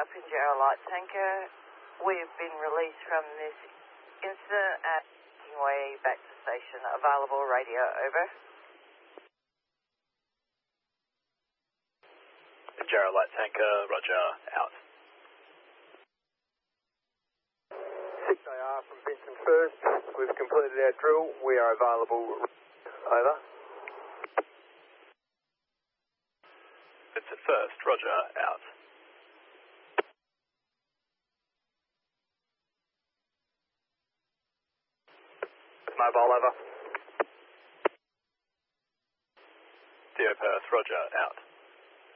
Pinjarra Light Tanker. We have been released from this incident at making way back to station. Available radio, over. Pinjarra Light Tanker, roger, out. 6AR from Vincent First. We've completed our drill. We are available, over. Vincent First, roger, out. Mobile, over. Theo Perth, roger, out.